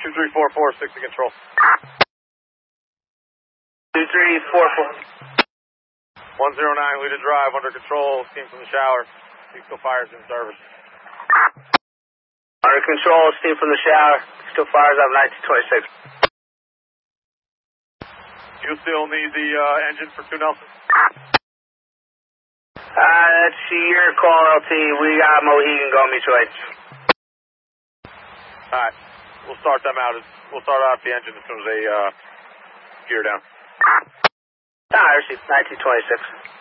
2344, 6 to control. 2344. 109, lead to drive, under control, steam from the shower. Still fires in service. Under control, steam from the shower. Still fires up 1926. You still need the engine for 2 Nelson? That's your call, LT. We got Mohegan going mutual aid. Alright, we'll start them out. We'll start out the engine as soon as they gear down. I received 1926.